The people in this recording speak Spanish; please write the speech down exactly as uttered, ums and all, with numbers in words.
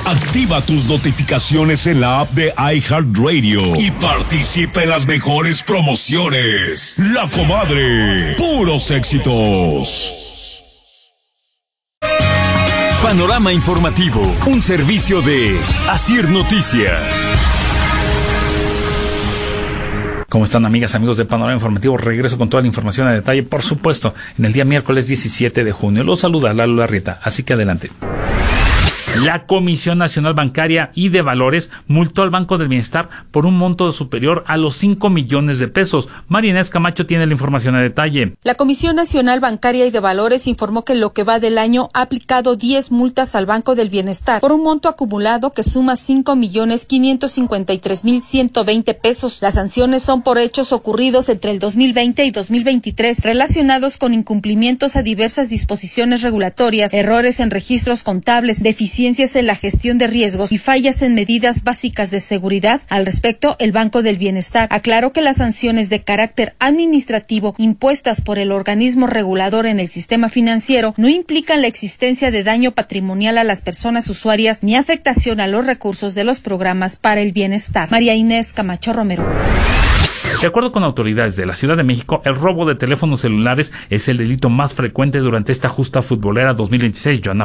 Activa tus notificaciones en la app de iHeartRadio y participa en las mejores promociones. La Comadre, puros éxitos. Panorama informativo, un servicio de Asir Noticias. ¿Cómo están, amigas, amigos de Panorama Informativo? Regreso con toda la información a detalle, por supuesto, en el día miércoles diecisiete de junio. Los saluda Lalo Larrieta, así que adelante. La Comisión Nacional Bancaria y de Valores multó al Banco del Bienestar por un monto superior a los cinco millones de pesos. María Inés Camacho tiene la información a detalle. La Comisión Nacional Bancaria y de Valores informó que en lo que va del año ha aplicado diez multas al Banco del Bienestar por un monto acumulado que suma cinco millones quinientos cincuenta y tres mil ciento veinte pesos. Las sanciones son por hechos ocurridos entre el dos mil veinte y dos mil veintitrés relacionados con incumplimientos a diversas disposiciones regulatorias, errores en registros contables, deficiencias en la gestión de riesgos y fallas en medidas básicas de seguridad. Al respecto, el Banco del Bienestar aclaró que las sanciones de carácter administrativo impuestas por el organismo regulador en el sistema financiero no implican la existencia de daño patrimonial a las personas usuarias ni afectación a los recursos de los programas para el bienestar. María Inés Camacho Romero. De acuerdo con autoridades de la Ciudad de México, el robo de teléfonos celulares es el delito más frecuente durante esta justa futbolera dos mil veintiséis. Joana